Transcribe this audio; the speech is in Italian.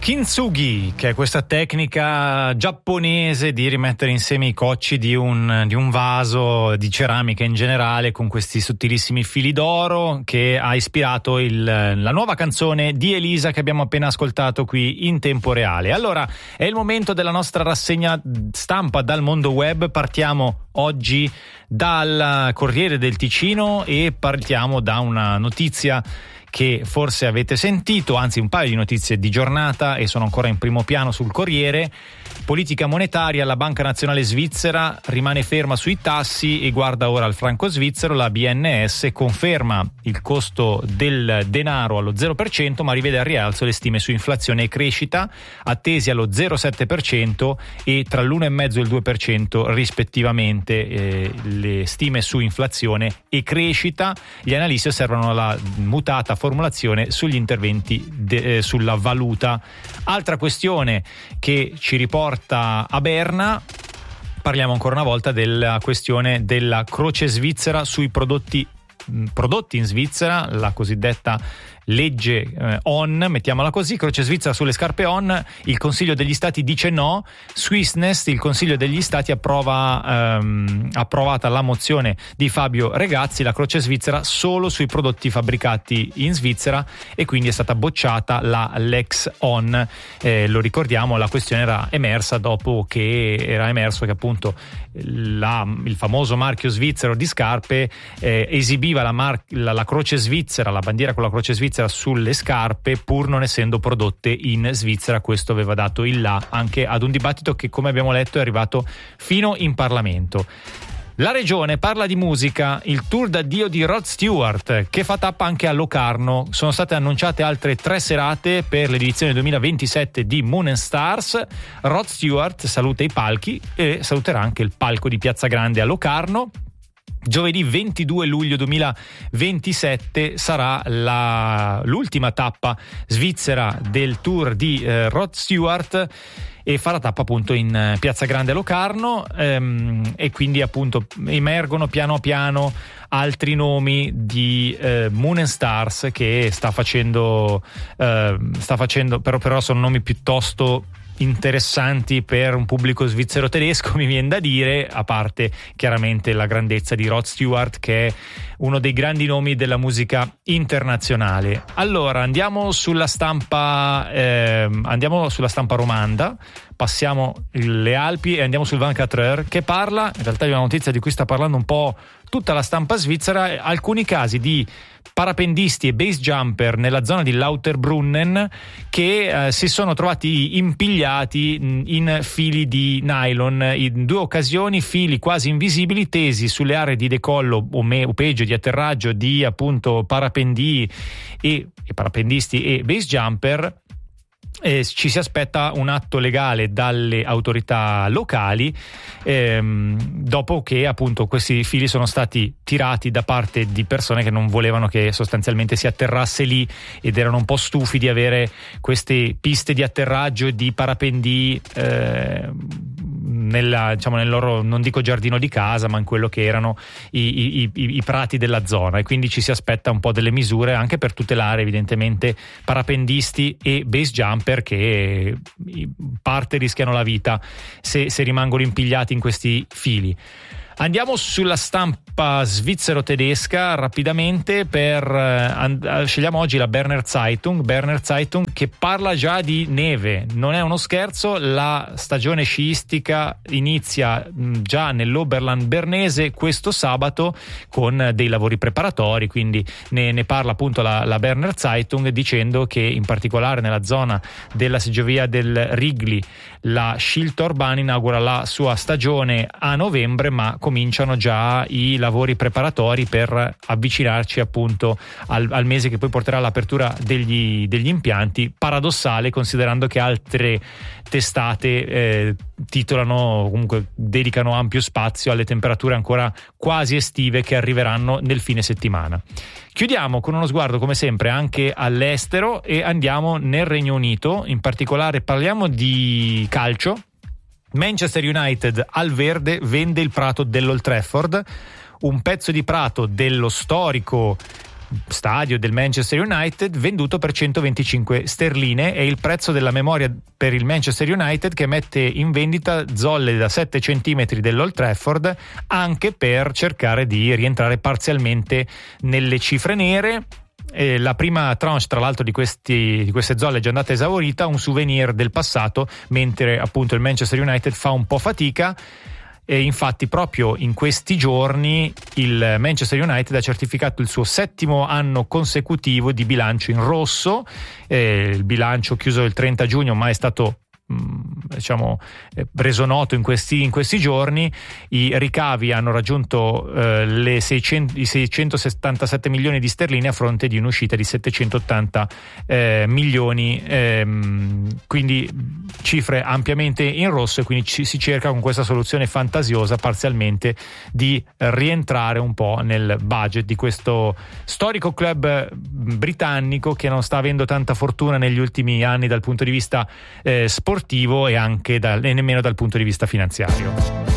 Kintsugi, che è questa tecnica giapponese di rimettere insieme i cocci di un vaso, di ceramica in generale, con questi sottilissimi fili d'oro, che ha ispirato la nuova canzone di Elisa che abbiamo appena ascoltato qui in tempo reale. Allora, è il momento della nostra rassegna stampa dal mondo web. Partiamo oggi dal Corriere del Ticino e partiamo da una notizia che forse avete sentito, anzi un paio di notizie di giornata e sono ancora in primo piano sul Corriere. Politica monetaria, la Banca Nazionale Svizzera rimane ferma sui tassi e guarda ora al franco svizzero. La BNS conferma il costo del denaro allo 0%, ma rivede al rialzo le stime su inflazione e crescita, attesi allo 0,7% e tra l'1,5% e il 2% rispettivamente le stime su inflazione e crescita. Gli analisti osservano la mutata formulazione sugli interventi sulla valuta. Altra questione che ci riporta a Berna, parliamo ancora una volta della questione della croce svizzera sui prodotti in Svizzera, la cosiddetta legge ON, mettiamola così, croce svizzera sulle scarpe ON. Il Consiglio degli Stati dice no. Swissness, il Consiglio degli Stati approvata la mozione di Fabio Regazzi, la croce svizzera solo sui prodotti fabbricati in Svizzera, e quindi è stata bocciata la Lex ON. Lo ricordiamo, la questione era emersa dopo che era emerso che appunto il famoso marchio svizzero di scarpe esibiva la croce svizzera, la bandiera con la croce svizzera sulle scarpe, pur non essendo prodotte in Svizzera. Questo aveva dato il là anche ad un dibattito che, come abbiamo letto, è arrivato fino in Parlamento. La regione parla di musica, il tour d'addio di Rod Stewart, che fa tappa anche a Locarno. Sono state annunciate altre 3 serate per l'edizione 2027 di Moon and Stars. Rod Stewart saluta i palchi e saluterà anche il palco di Piazza Grande a Locarno. Giovedì 22 luglio 2027 sarà l'ultima tappa svizzera del tour di Rod Stewart, e farà tappa appunto in Piazza Grande a Locarno, e quindi appunto emergono piano piano altri nomi di Moon and Stars che sta facendo però sono nomi piuttosto interessanti per un pubblico svizzero tedesco, mi viene da dire, a parte chiaramente la grandezza di Rod Stewart, che è uno dei grandi nomi della musica internazionale. Allora andiamo sulla stampa romanda, passiamo le Alpi e andiamo sul 24 Heures, che parla, in realtà è una notizia di cui sta parlando un po' tutta la stampa svizzera, alcuni casi di parapendisti e base jumper nella zona di Lauterbrunnen che si sono trovati impigliati in fili di nylon, in 2 occasioni fili quasi invisibili tesi sulle aree di decollo o peggio di atterraggio di appunto parapendisti e base jumper. Ci si aspetta un atto legale dalle autorità locali dopo che appunto questi fili sono stati tirati da parte di persone che non volevano che sostanzialmente si atterrasse lì ed erano un po' stufi di avere queste piste di atterraggio di parapendi nel loro, non dico giardino di casa, ma in quello che erano i prati della zona, e quindi ci si aspetta un po' delle misure anche per tutelare evidentemente parapendisti e base jumper che in parte rischiano la vita se rimangono impigliati in questi fili. Andiamo sulla stampa svizzero-tedesca rapidamente scegliamo oggi la Berner Zeitung, che parla già di neve. Non è uno scherzo, la stagione sciistica inizia già nell'Oberland bernese questo sabato con dei lavori preparatori, quindi ne parla appunto la Berner Zeitung, dicendo che in particolare nella zona della seggiovia del Rigli la Schiltorbahn inaugura la sua stagione a novembre, ma cominciano già i lavori preparatori per avvicinarci appunto al mese che poi porterà all'apertura degli impianti. Paradossale, considerando che altre testate titolano, comunque dedicano ampio spazio alle temperature ancora quasi estive che arriveranno nel fine settimana. Chiudiamo con uno sguardo come sempre anche all'estero e andiamo nel Regno Unito. In particolare parliamo di calcio. Manchester United al verde vende il prato dell'Old Trafford, un pezzo di prato dello storico stadio del Manchester United, venduto per 125 sterline, e il prezzo della memoria per il Manchester United, che mette in vendita zolle da 7 centimetri dell'Old Trafford, anche per cercare di rientrare parzialmente nelle cifre nere. La prima tranche, tra l'altro, di queste zolle è già andata esaurita, un souvenir del passato, mentre appunto il Manchester United fa un po' fatica. E infatti proprio in questi giorni il Manchester United ha certificato il suo 7° anno consecutivo di bilancio in rosso. Il bilancio chiuso il 30 giugno, ma è stato reso noto in questi giorni. I ricavi hanno raggiunto i 677 milioni di sterline a fronte di un'uscita di 780 milioni, quindi cifre ampiamente in rosso, e quindi si cerca con questa soluzione fantasiosa parzialmente di rientrare un po' nel budget di questo storico club britannico, che non sta avendo tanta fortuna negli ultimi anni dal punto di vista sportivo, e anche e nemmeno dal punto di vista finanziario.